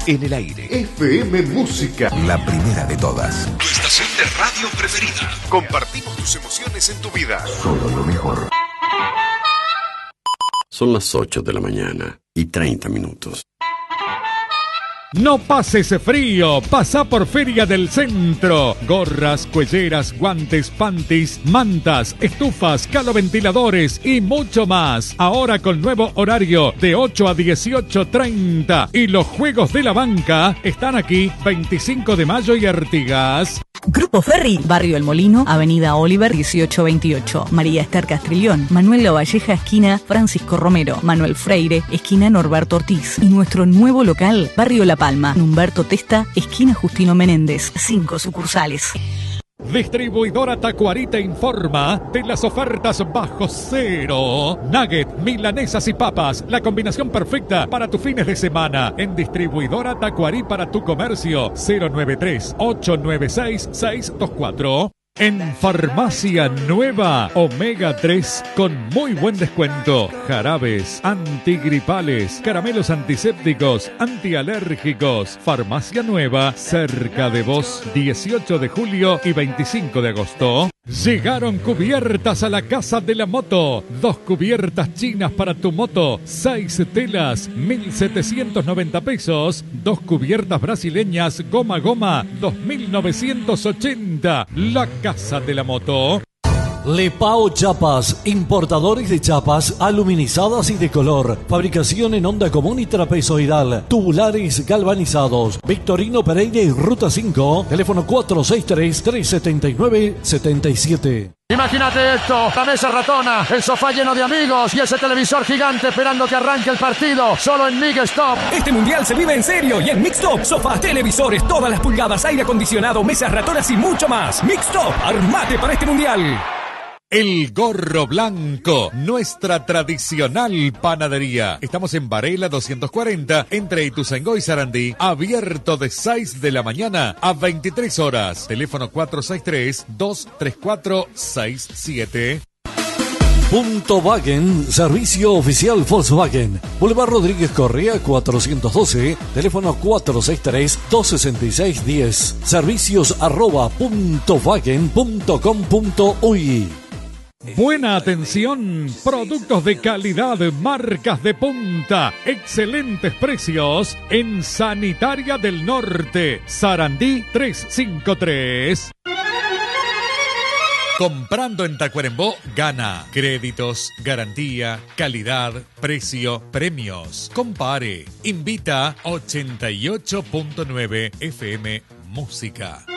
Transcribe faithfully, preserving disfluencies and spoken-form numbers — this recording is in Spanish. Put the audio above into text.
En el aire. F M Música. La primera de todas. Tu estación de radio preferida. Compartimos tus emociones en tu vida. Solo lo mejor. Son las ocho de la mañana y treinta minutos. No pases frío, pasa por Feria del Centro. Gorras, cuelleras, guantes, panties, mantas, estufas, caloventiladores y mucho más. Ahora con nuevo horario de ocho a dieciocho treinta. Y los juegos de la banca están aquí veinticinco de mayo y Artigas. Grupo Ferry, Barrio El Molino, Avenida Oliver dieciocho veintiocho. María Esther Castrillón, Manuel Lavalleja, esquina Francisco Romero. Manuel Freire, esquina Norberto Ortiz. Y nuestro nuevo local, Barrio La Palma, Humberto Testa, esquina Justino Menéndez. Cinco sucursales. Distribuidora Tacuarí te informa de las ofertas bajo cero. Nugget, milanesas y papas, la combinación perfecta para tus fines de semana. En Distribuidora Tacuarí para tu comercio, cero nueve tres, ocho nueve seis, seis dos cuatro. En Farmacia Nueva, Omega tres con muy buen descuento. Jarabes, antigripales, caramelos antisépticos, antialérgicos. Farmacia Nueva, cerca de vos, dieciocho de julio y veinticinco de agosto. Llegaron cubiertas a la Casa de la Moto. Dos cubiertas chinas para tu moto. Seis telas, mil setecientos noventa pesos. Dos cubiertas brasileñas, goma goma, dos mil novecientos ochenta. La Casa de la Moto. Lepao Chapas, importadores de chapas aluminizadas y de color, fabricación en onda común y trapezoidal, tubulares galvanizados. Victorino Pereira y Ruta cinco, teléfono cuatro seis tres, tres siete nueve, siete siete. Imagínate esto, la mesa ratona, el sofá lleno de amigos y ese televisor gigante esperando que arranque el partido, solo en Mixtop. Este mundial se vive en serio y en Mixtop, sofás, televisores, todas las pulgadas, aire acondicionado, mesas ratonas y mucho más. Mixtop, armate para este mundial. El Gorro Blanco, nuestra tradicional panadería. Estamos en Varela doscientos cuarenta, entre Ituzaingó y Sarandí. Abierto de seis de la mañana a veintitrés horas. Teléfono cuatro seis tres, dos tres cuatro, seis siete. Punto Wagen, servicio oficial Volkswagen. Boulevard Rodríguez Correa cuatrocientos doce, teléfono cuatro seis tres, dos seis seis, uno cero. Servicios arroba punto wagen punto com punto uy. Buena atención, productos de calidad, marcas de punta, excelentes precios en Sanitaria del Norte, Sarandí trescientos cincuenta y tres. Comprando en Tacuarembó, gana. Créditos, garantía, calidad, precio, premios. Compare. Invita ochenta y ocho punto nueve F M Música.